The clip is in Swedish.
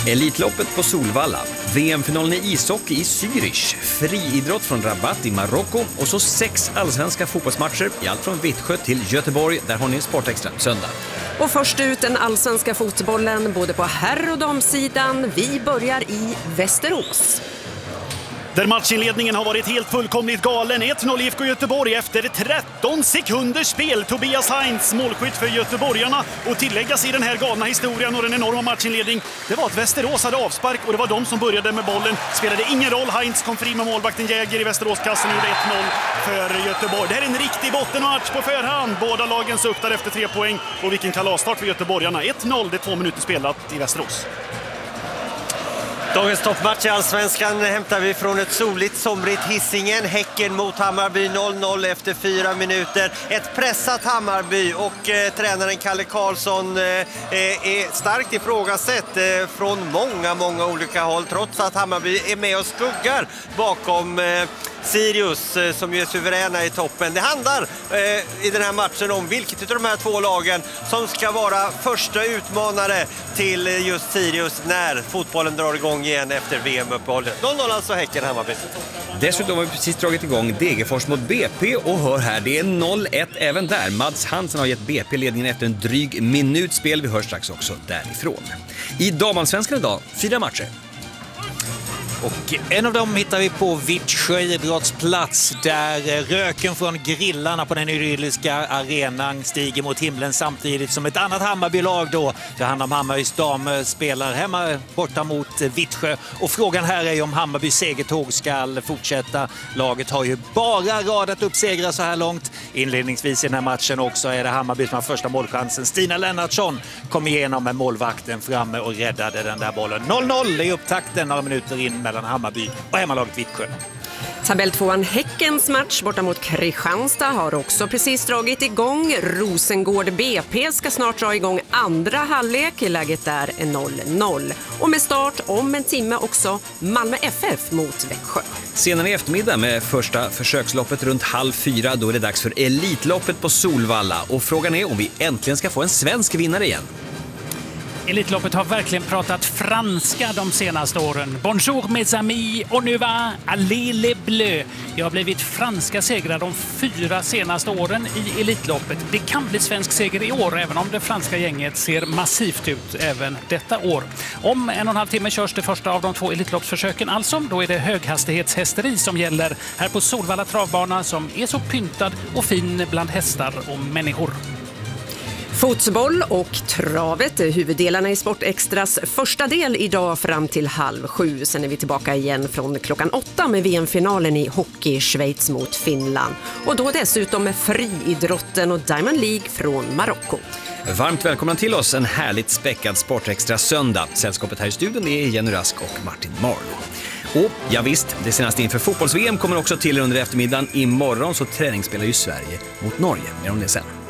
Elitloppet på Solvalla, VM-finalen i ishockey i Zürich, friidrott från Rabat i Marocko och så 6 allsvenska fotbollsmatcher i allt från Vittsjö till Göteborg. Där har ni Sportextra söndag. Och först ut den allsvenska fotbollen både på herr- och damsidan. Vi börjar i Västerås. Där matchinledningen har varit helt fullkomligt galen. 1-0 IFK Göteborg efter 13 sekunders spel. Tobias Heinz, målskytt för göteborgarna. Och tilläggas i den här galna historien och den enorma matchinledning, det var att Västerås hade avspark och det var de som började med bollen. Spelade ingen roll. Heinz kom fri med målvakten Jäger i Västeråskassen och gjorde 1-0 för Göteborg. Det här är en riktig bottenmatch på förhand. Båda lagen suktar efter 3 poäng. Och vilken kalasstart för göteborgarna. 1-0, det är 2 minuter spelat i Västerås. Dagens toppmatch i Allsvenskan hämtar vi från ett soligt, somrigt Hisingen. Häcken mot Hammarby 0-0 efter 4 minuter. Ett pressat Hammarby och tränaren Kalle Karlsson är starkt ifrågasatt från många olika håll. Trots att Hammarby är med och skuggar bakom Sirius som ju är suveräna i toppen. Det handlar i den här matchen om vilket av de här 2 lagen som ska vara första utmanare till just Sirius när fotbollen drar igång igen efter VM-uppehållet. 0-0 alltså Häcken-Hammarby. Dessutom har vi precis dragit igång Degerfors mot BP och hör här, det är 0-1 även där. Mads Hansen har gett BP ledningen efter en dryg minut spel. Vi hör strax också därifrån. I damallsvenskan idag, 4 matcher. Och en av dem hittar vi på Vittsjö idrottsplats där röken från grillarna på den idylliska arenan stiger mot himlen samtidigt som ett annat Hammarby-lag då, det handlar om Hammarbys damer, spelar hemma borta mot Vittsjö. Och frågan här är om Hammarbys segertåg ska fortsätta. Laget har ju bara radat upp segrar så här långt. Inledningsvis i den här matchen också är det Hammarby som har första målchansen. Stina Lennartsson kom igenom med målvakten framme och räddade den där bollen. 0-0 i upptakten några minuter in mellan Hammarby och hemmalaget Vittsjö. Tabelltvåan Häckens match borta mot Kristianstad har också precis dragit igång. Rosengård BP ska snart dra igång andra halvlek. Läget där är 0-0. Och med start om en timme också Malmö FF mot Växjö. Senare i eftermiddag med första försöksloppet runt 3:30, då är det dags för Elitloppet på Solvalla. Och frågan är om vi äntligen ska få en svensk vinnare igen. Elitloppet har verkligen pratat franska de senaste åren. Bonjour mes amis, on y va, allez les bleus. Det har blivit franska segrar de 4 senaste åren i Elitloppet. Det kan bli svensk seger i år, även om det franska gänget ser massivt ut även detta år. Om 1,5 timme körs det första av de 2 Elitloppsförsöken. Alltså, då är det höghastighetshästeri som gäller här på Solvalla travbana som är så pyntad och fin bland hästar och människor. Fotboll och travet är huvuddelarna i Sportextras första del idag fram till 6:30. Sen är vi tillbaka igen från klockan 8 med VM-finalen i hockey Schweiz mot Finland. Och då dessutom med friidrotten och Diamond League från Marocko. Varmt välkomna till oss en härligt späckad Sportextra söndag. Sällskapet här i studion är Jenny Rask och Martin Marlow. Och ja visst, det senaste inför fotbolls-VM kommer också till under eftermiddagen. Imorgon så träningsspelar ju Sverige mot Norge. Mer om det sen.